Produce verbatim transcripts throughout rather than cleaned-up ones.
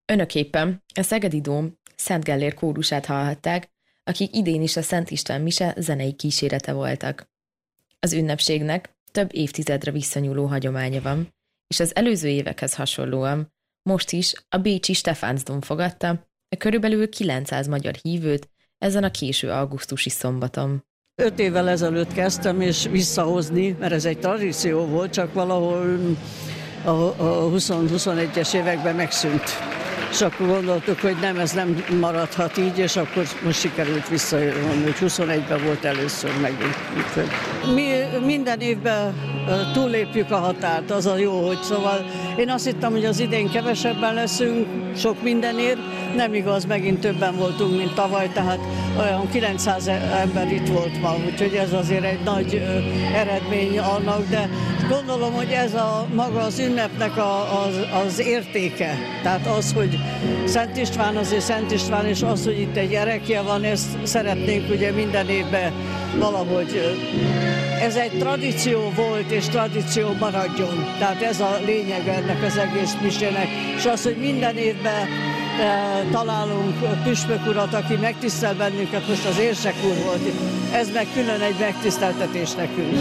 Önök éppen a Szegedi Dóm Szent Gellér kórusát hallhatták, akik idén is a Szent István mise zenei kísérete voltak. Az ünnepségnek több évtizedre visszanyúló hagyománya van, és az előző évekhez hasonlóan most is a bécsi Stephansdom fogadta a körülbelül kilencszáz magyar hívőt ezen a késő augusztusi szombaton. Öt évvel ezelőtt kezdtem és visszahozni, mert ez egy tradíció volt, csak valahol a, a húsz-huszonegyes években megszűnt. És akkor gondoltuk, hogy nem, ez nem maradhat így, és akkor most sikerült visszajönni, hogy huszonegyben volt először megint. Mi minden évben túllépjük a határt, az a jó, hogy szóval én azt hittem, hogy az idén kevesebben leszünk, sok mindenért, nem igaz, megint többen voltunk, mint tavaly, tehát olyan kilencszáz ember itt volt ma, úgyhogy ez azért egy nagy eredmény annak, de gondolom, hogy ez a maga az ünnepnek a, az, az értéke, tehát az, hogy Szent István azért Szent István, és az, hogy itt egy erekje van, ezt szeretnénk ugye minden évben valahogy. Ez egy tradíció volt, és tradíció maradjon. Tehát ez a lényeg ennek az egész misének. És az, hogy minden évben e, találunk püspök urat, aki megtisztel bennünket, most az érsek úr volt. Ez meg külön egy megtiszteltetés nekünk.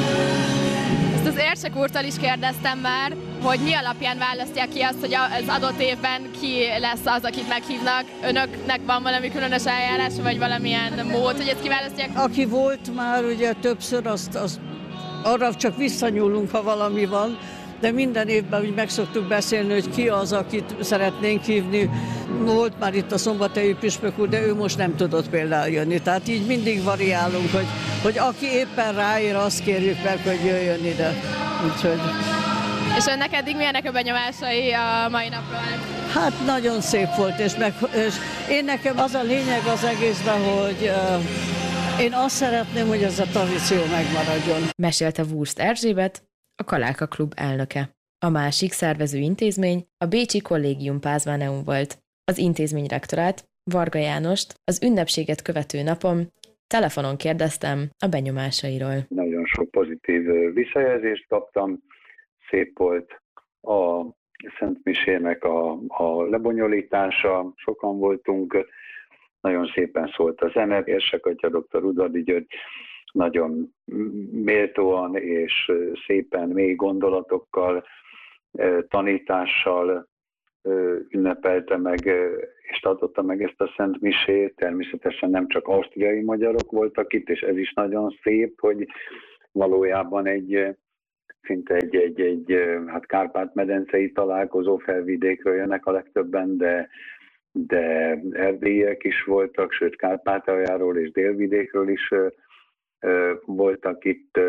Ezt az érsek úrtól is kérdeztem már, hogy mi alapján választják ki azt, hogy az adott évben ki lesz az, akit meghívnak. Önöknek van valami különös eljárása, vagy valamilyen mód, hogy ezt kiválasztják? Aki volt már ugye többször, azt, azt arra csak visszanyúlunk, ha valami van, de minden évben úgy meg szoktuk beszélni, hogy ki az, akit szeretnénk hívni. Volt már itt a szombathelyi püspök úr, de ő most nem tudott például jönni. Tehát így mindig variálunk, hogy, hogy aki éppen ráér, azt kérjük meg, hogy jöjjön ide. Úgyhogy... És önnek eddig milyenek a benyomásai a mai napról? Hát nagyon szép volt, és, meg, és én nekem az a lényeg az egészben, hogy uh, én azt szeretném, hogy ez a tradíció megmaradjon. Mesélte Wurst Erzsébet, a Kaláka Klub elnöke. A másik szervező intézmény a Bécsi Collegium Pázmáneum volt. Az intézmény rektorát, Varga Jánost az ünnepséget követő napon telefonon kérdeztem a benyomásairól. Nagyon sok pozitív visszajelzést kaptam, szép volt a Szent Misének a, a lebonyolítása, sokan voltunk, nagyon szépen szólt a zene, érsek atya doktor Udvardi György nagyon méltóan és szépen mély gondolatokkal, tanítással ünnepelte meg és tartotta meg ezt a Szent Misét. Természetesen nem csak ausztriai magyarok voltak itt, és ez is nagyon szép, hogy valójában egy szinte egy, egy, egy hát Kárpát-medencei találkozó, felvidékről jönnek a legtöbben, de, de erdélyiek is voltak, sőt Kárpátaljáról és délvidékről is voltak itt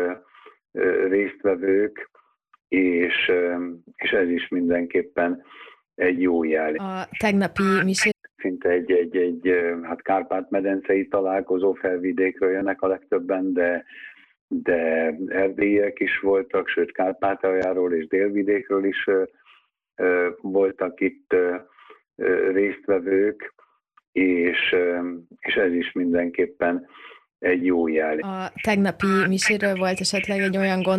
résztvevők, és, és ez is mindenképpen egy jó jel. A tegnapi misé... Szinte egy, egy, egy hát Kárpát-medencei találkozó, felvidékről jönnek a legtöbben, de, de erdélyiek is voltak, sőt Kárpátaljáról és délvidékről is voltak itt résztvevők, és, és ez is mindenképpen egy jó jel. A tegnapi miséről volt esetleg egy olyan gond,